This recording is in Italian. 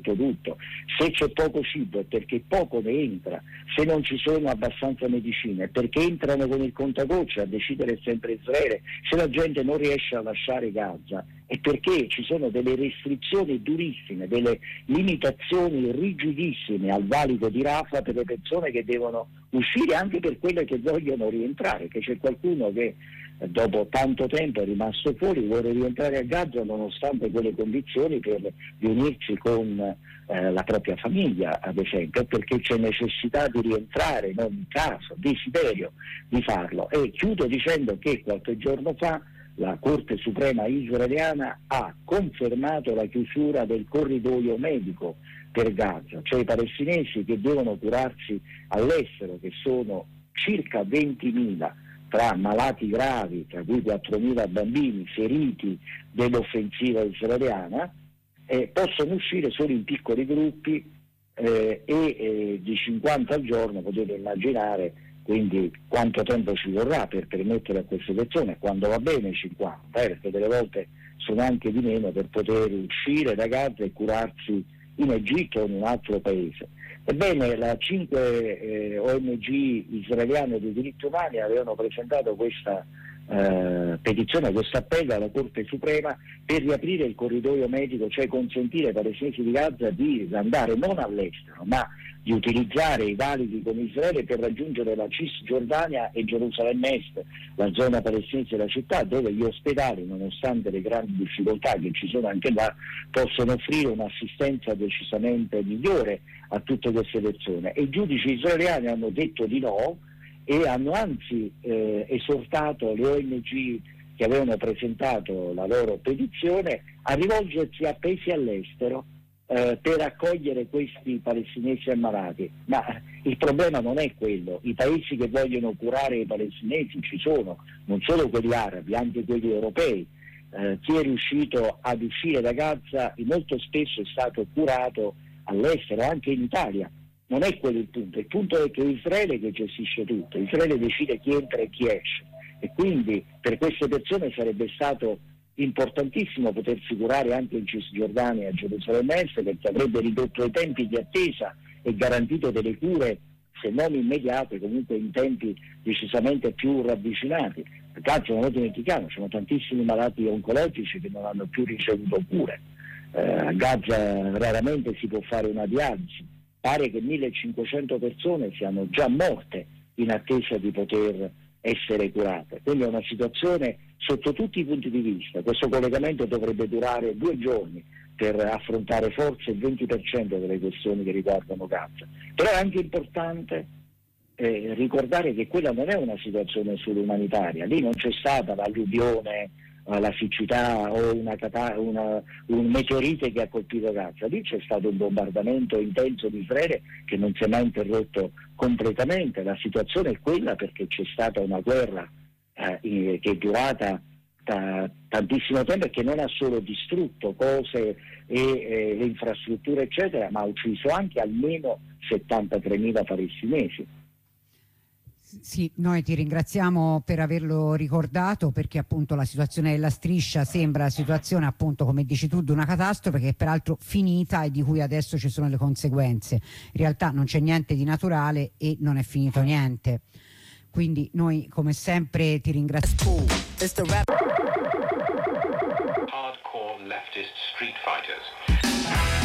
tutto. Se c'è poco cibo è perché poco ne entra, se non ci sono abbastanza medicine è perché entrano con il contagocce, a decidere sempre Israele, se la gente non riesce a lasciare Gaza è perché ci sono delle restrizioni durissime, delle limitazioni rigidissime al valico di Rafah per le persone che devono uscire, anche per quelle che vogliono rientrare, che c'è qualcuno che dopo tanto tempo è rimasto fuori, vuole rientrare a Gaza nonostante quelle condizioni per riunirsi con la propria famiglia, ad esempio, perché c'è necessità di rientrare, non in caso, desiderio di farlo. E chiudo dicendo che qualche giorno fa la Corte Suprema israeliana ha confermato la chiusura del corridoio medico per Gaza, cioè i palestinesi che devono curarsi all'estero, che sono circa 20.000, tra malati gravi, tra cui 4.000 bambini feriti dell'offensiva israeliana, possono uscire solo in piccoli gruppi di 50 al giorno. Potete immaginare quindi quanto tempo ci vorrà per permettere a queste persone, quando va bene 50, perché delle volte sono anche di meno, per poter uscire da Gaza e curarsi in Egitto o in un altro paese. Ebbene, le 5 ONG israeliane dei diritti umani avevano presentato questa petizione, questo appello alla Corte Suprema per riaprire il corridoio medico, cioè consentire ai palestinesi di Gaza di andare non all'estero, ma di utilizzare i valichi con Israele per raggiungere la Cisgiordania e Gerusalemme Est, la zona palestinese della città, dove gli ospedali, nonostante le grandi difficoltà che ci sono anche là, possono offrire un'assistenza decisamente migliore a tutte queste persone. E i giudici israeliani hanno detto di no e hanno anzi esortato le ONG che avevano presentato la loro petizione a rivolgersi a paesi all'estero per accogliere questi palestinesi ammalati. Ma il problema non è quello, i paesi che vogliono curare i palestinesi ci sono, non solo quelli arabi, anche quelli europei. Chi è riuscito ad uscire da Gaza molto spesso è stato curato all'estero, anche in Italia. Non è quello il punto è che è Israele che gestisce tutto, Israele decide chi entra e chi esce, e quindi per queste persone sarebbe stato importantissimo potersi curare anche in Cisgiordania e a Gerusalemme Est, perché avrebbe ridotto i tempi di attesa e garantito delle cure, se non immediate, comunque in tempi decisamente più ravvicinati. A Gaza, non lo dimentichiamo, ci sono tantissimi malati oncologici che non hanno più ricevuto cure. A Gaza raramente si può fare una dialisi. Pare che 1.500 persone siano già morte in attesa di poter essere curate. Quindi è una situazione sotto tutti i punti di vista. Questo collegamento dovrebbe durare 2 giorni per affrontare forse il 20% delle questioni che riguardano Gaza. Però è anche importante ricordare che quella non è una situazione solo umanitaria. Lì non c'è stata l'alluvione, la siccità o un meteorite che ha colpito Gaza. Lì c'è stato un bombardamento intenso di Israele che non si è mai interrotto completamente. La situazione è quella perché c'è stata una guerra che è durata tantissimo tempo e che non ha solo distrutto cose e le infrastrutture eccetera, ma ha ucciso anche almeno 73.000 palestinesi. Sì, noi ti ringraziamo per averlo ricordato, perché appunto la situazione della striscia sembra la situazione, appunto come dici tu, di una catastrofe che è peraltro finita e di cui adesso ci sono le conseguenze. In realtà non c'è niente di naturale e non è finito niente. Quindi noi come sempre ti ringraziamo. Hardcore leftist street fighters.